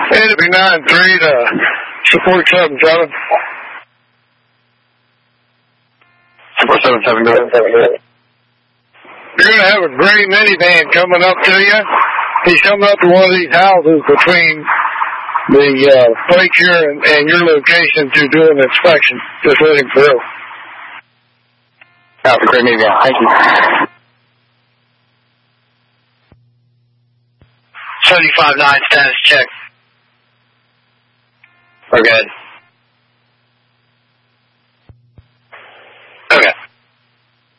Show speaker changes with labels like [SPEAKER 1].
[SPEAKER 1] It'll be 9-3 to support 7-7.
[SPEAKER 2] Support 7-7, go ahead.
[SPEAKER 1] You're going to have a gray minivan coming up to you. He's coming up to one of these houses between the break here and your location to do an inspection. Just let him through.
[SPEAKER 2] That's a great minivan. Thank you.
[SPEAKER 3] 75-9 status check.
[SPEAKER 2] We're good.